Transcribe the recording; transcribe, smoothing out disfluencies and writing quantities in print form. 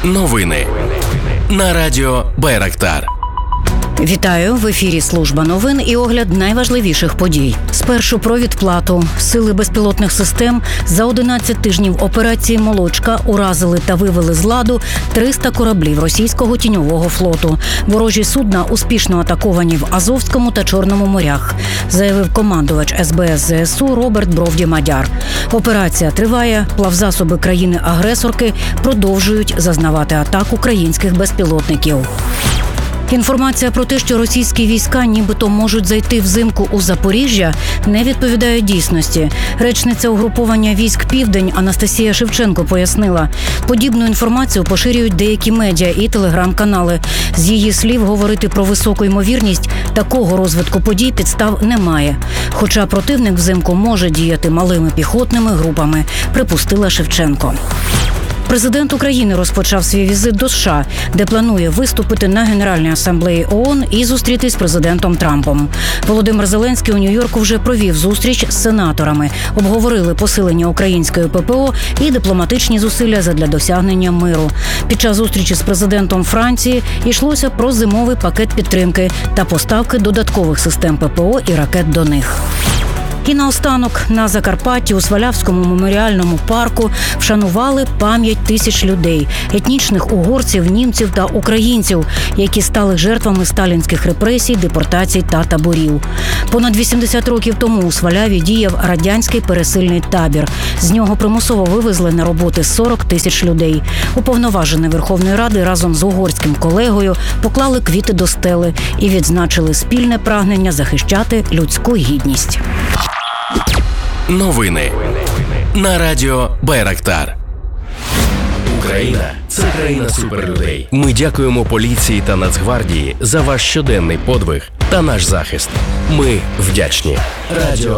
Новини на радіо Байрактар. Вітаю! В ефірі служба новин і огляд найважливіших подій. Спершу про відплату. Сили безпілотних систем за 11 тижнів операції «Молочка» уразили та вивели з ладу 300 кораблів російського тіньового флоту. Ворожі судна успішно атаковані в Азовському та Чорному морях, заявив командувач СБС ЗСУ Роберт Бровді-Мадяр. Операція триває, плавзасоби країни-агресорки продовжують зазнавати атак українських безпілотників. Інформація про те, що російські війська нібито можуть зайти взимку у Запоріжжя, не відповідає дійсності. Речниця угруповання військ «Південь» Анастасія Шевченко пояснила, подібну інформацію поширюють деякі медіа і телеграм-канали. З її слів, говорити про високу ймовірність такого розвитку подій підстав немає. Хоча противник взимку може діяти малими піхотними групами, припустила Шевченко. Президент України розпочав свій візит до США, де планує виступити на Генеральній асамблеї ООН і зустрітись з президентом Трампом. Володимир Зеленський у Нью-Йорку вже провів зустріч з сенаторами, обговорили посилення української ППО і дипломатичні зусилля задля досягнення миру. Під час зустрічі з президентом Франції йшлося про зимовий пакет підтримки та поставки додаткових систем ППО і ракет до них. І наостанок, на Закарпатті у Свалявському меморіальному парку вшанували пам'ять тисяч людей – етнічних угорців, німців та українців, які стали жертвами сталінських репресій, депортацій та таборів. Понад 80 років тому у Сваляві діяв радянський пересильний табір. З нього примусово вивезли на роботи 40 тисяч людей. Уповноважені Верховної Ради разом з угорським колегою поклали квіти до стели і відзначили спільне прагнення захищати людську гідність. Новини на радіо Байрактар. Україна – це країна суперлюдей. Ми дякуємо поліції та Нацгвардії за ваш щоденний подвиг та наш захист. Ми вдячні. Радіо